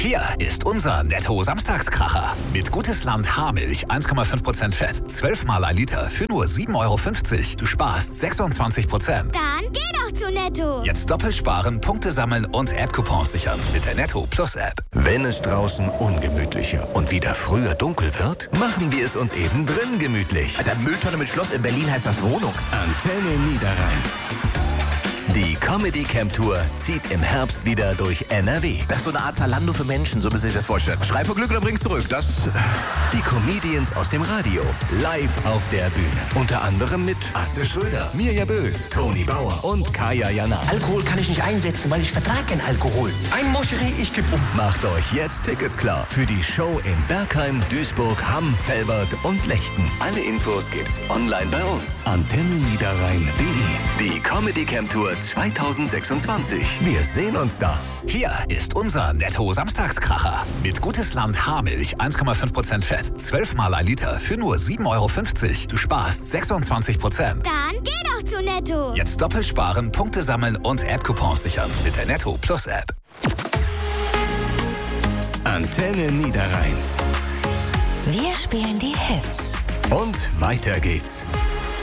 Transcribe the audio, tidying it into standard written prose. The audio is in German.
Hier ist unser Netto-Samstagskracher. Mit Gutes Land Haarmilch 1,5% Fett. 12 mal ein Liter für nur 7,50 €. Du sparst 26%. Dann geh doch zu Netto. Jetzt doppelt sparen, Punkte sammeln und App-Coupons sichern mit der Netto Plus App. Wenn es draußen ungemütlicher und wieder früher dunkel wird, machen wir es uns eben drin gemütlich. Alter, Mülltonne mit Schloss in Berlin heißt das Wohnung. Antenne Niederrhein. Die Comedy Camp Tour zieht im Herbst wieder durch NRW. Das ist so eine Art Zalando für Menschen, so müssen Sie sich das vorstellen. Schrei vor Glück oder bring's zurück. Das. Die Comedians aus dem Radio live auf der Bühne. Unter anderem mit Atze Schröder, Mirja Bös, Toni Bauer und Kaya Jana. Alkohol kann ich nicht einsetzen, weil ich vertrage keinen Alkohol. Ein Moscherie, ich geb um. Macht euch jetzt Tickets klar für die Show in Bergheim, Duisburg, Hamm, Velbert und Lechten. Alle Infos gibt's online bei uns. AntenneNiederrhein.de. Die Comedy Camp Tour 2026. Wir sehen uns da. Hier ist unser Netto-Samstagskracher. Mit Gutes Land Haarmilch 1,5% Fett. 12 mal ein Liter für nur 7,50 €. Du sparst 26%. Dann geh doch zu Netto. Jetzt doppelt sparen, Punkte sammeln und App-Coupons sichern mit der Netto Plus App. Antenne Niederrhein. Wir spielen die Hits. Und weiter geht's.